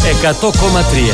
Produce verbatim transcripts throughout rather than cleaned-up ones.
εκατό κόμμα τρία.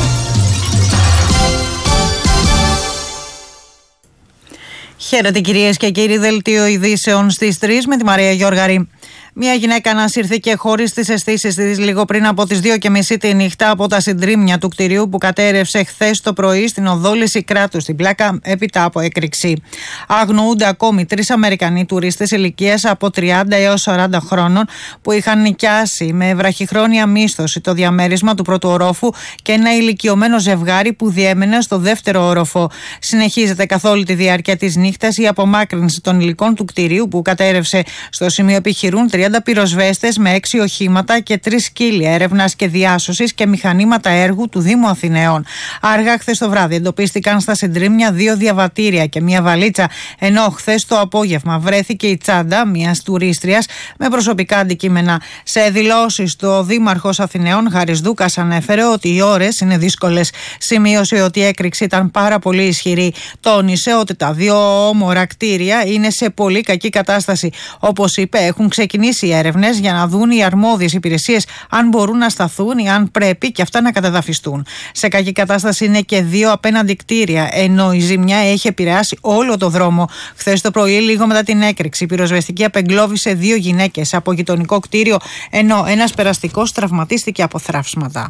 Χαίρετε κυρίες και κύριοι, δελτίο ειδήσεων στις τρεις με τη Μαρία Γιώργαρη. Μια γυναίκα ανασύρθηκε χωρίς τις αισθήσεις της λίγο πριν από τις δύο και μισή τη νύχτα από τα συντρίμμια του κτηρίου που κατέρευσε χθες το πρωί στην οδό Λυσικράτου στην Πλάκα έπειτα από έκρηξη. Αγνοούνται ακόμη τρεις Αμερικανοί τουρίστες ηλικίας από τριάντα έως σαράντα χρόνων που είχαν νοικιάσει με βραχυχρόνια μίσθωση το διαμέρισμα του πρώτου ορόφου και ένα ηλικιωμένο ζευγάρι που διέμενε στο δεύτερο όροφο. Συνεχίζεται καθ' όλη τη διάρκεια της νύχτας η απομάκρυνση των υλικών του κτηρίου που κατέρευσε. Στο σημείο επιχειρούν τριάντα πυροσβέστες με έξι οχήματα και τρεις σκύλοι έρευνας και διάσωσης και μηχανήματα έργου του Δήμου Αθηναίων. Αργά χθες το βράδυ εντοπίστηκαν στα συντρίμμια δύο διαβατήρια και μία βαλίτσα, ενώ χθες το απόγευμα βρέθηκε η τσάντα μιας τουρίστριας με προσωπικά αντικείμενα. Σε δηλώσεις, το Δήμαρχος Αθηναίων Χάρης Δούκας ανέφερε ότι οι ώρες είναι δύσκολες. Σημείωσε ότι η έκρηξη ήταν πάρα πολύ ισχυρή. Τόνισε ότι τα δύο όμορα κτίρια είναι σε πολύ κακή κατάσταση. Όπως είπε, έχουν ξεκινήσει οι έρευνες για να δουν οι αρμόδιες υπηρεσίες αν μπορούν να σταθούν ή αν πρέπει και αυτά να καταδαφιστούν. Σε κακή κατάσταση είναι και δύο απέναντι κτίρια, ενώ η ζημιά έχει επηρεάσει όλο το δρόμο. Χθες το πρωί, λίγο μετά την έκρηξη, η πυροσβεστική απεγκλώβησε δύο γυναίκες από γειτονικό κτίριο, ενώ ένας περαστικός τραυματίστηκε από θραύσματα.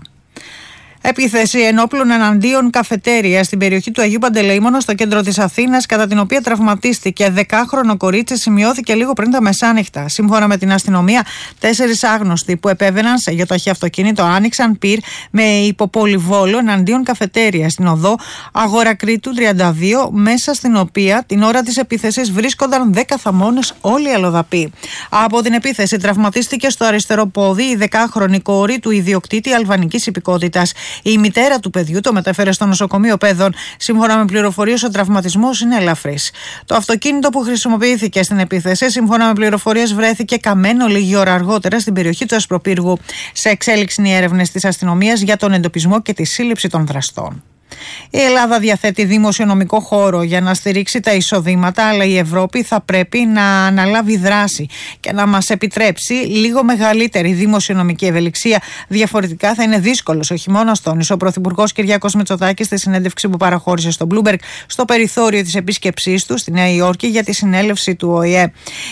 Επίθεση ενόπλων εναντίον καφετέρια στην περιοχή του Αγίου Παντελεήμονα στο κέντρο της Αθήνας, κατά την οποία τραυματίστηκε δεκάχρονο κορίτσι, σημειώθηκε λίγο πριν τα μεσάνυχτα. Σύμφωνα με την αστυνομία, τέσσερις άγνωστοι που επέβαιναν σε γεωταχή αυτοκίνητο άνοιξαν πυρ με υποπολιβόλο εναντίον καφετέρια στην οδό Αγορακρίτου τριάντα δύο, μέσα στην οποία την ώρα της επίθεσης βρίσκονταν δέκα θαμώνες, όλοι αλλοδαποί. Από την επίθεση τραυματίστηκε στο αριστερό πόδι η δεκάχρονη κόρη του ιδιοκτήτη αλβανικής υπηκότητας. Η μητέρα του παιδιού το μετέφερε στο νοσοκομείο Παιδών. Σύμφωνα με πληροφορίες, ο τραυματισμός είναι ελαφρύς. Το αυτοκίνητο που χρησιμοποιήθηκε στην επίθεση, σύμφωνα με πληροφορίες, βρέθηκε καμένο λίγη ώρα αργότερα στην περιοχή του Ασπροπύργου. Σε εξέλιξη είναι οι έρευνες της αστυνομίας για τον εντοπισμό και τη σύλληψη των δραστών. Η Ελλάδα διαθέτει δημοσιονομικό χώρο για να στηρίξει τα εισοδήματα, αλλά η Ευρώπη θα πρέπει να αναλάβει δράση και να μας επιτρέψει λίγο μεγαλύτερη δημοσιονομική ευελιξία. Διαφορετικά θα είναι δύσκολος ο χειμώνας, τόνισε ο Πρωθυπουργός Κυριάκος Μητσοτάκης στη συνέντευξη που παραχώρησε στο Bloomberg στο περιθώριο της επίσκεψής του στη Νέα Υόρκη για τη συνέλευση του Ο Ε Ε.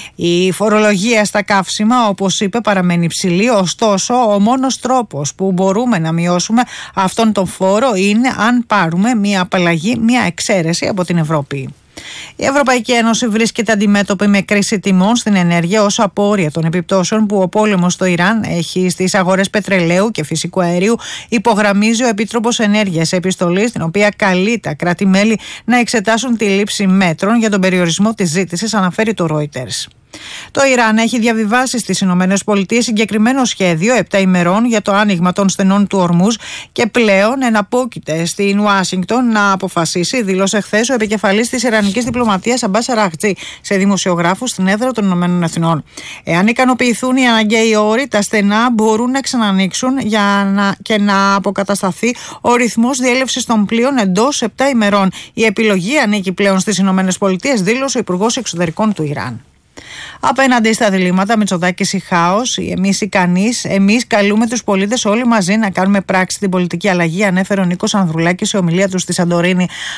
Η φορολογία στα καύσιμα, όπως είπε, παραμένει υψηλή, ωστόσο ο μόνος τρόπος που μπορούμε να μειώσουμε αυτόν τον φόρο είναι αν πάρουμε μια απαλλαγή, μια εξαίρεση από την Ευρώπη. Η Ευρωπαϊκή Ένωση βρίσκεται αντιμέτωπη με κρίση τιμών στην ενέργεια ως απόρρια των επιπτώσεων που ο πόλεμος στο Ιράν έχει στις αγορές πετρελαίου και φυσικού αερίου, υπογραμμίζει ο Επίτροπος Ενέργειας σε επιστολή, στην οποία καλεί τα κράτη-μέλη να εξετάσουν τη λήψη μέτρων για τον περιορισμό της ζήτησης, αναφέρει το Reuters. Το Ιράν έχει διαβιβάσει στις Ηνωμένες Πολιτείες συγκεκριμένο σχέδιο επτά ημερών για το άνοιγμα των στενών του Ορμούζ και πλέον εναπόκειται στην Ουάσιγκτον να αποφασίσει, δήλωσε χθες ο επικεφαλής της Ιρανικής διπλωματίας Αμπάς Αραχτζή σε δημοσιογράφους στην έδρα των Ηνωμένων Εθνών. Εάν ικανοποιηθούν οι αναγκαίοι όροι, τα στενά μπορούν να ξανανοίξουν για να, και να αποκατασταθεί ο ρυθμός διέλευσης των πλοίων εντός επτά ημερών. Η επιλογή ανήκει πλέον στις Ηνωμένες Πολιτείες, δήλωσε ο Υπουργός Εξωτερικών του Ιράν. Απέναντι στα διλήμματα Μητσοτάκης ή χάος, ή εμείς ή κανείς, εμείς καλούμε τους πολίτες όλοι μαζί να κάνουμε πράξη την πολιτική αλλαγή, ανέφερε ο Νίκος Ανδρουλάκης σε ομιλία του στη Σαντορίνη.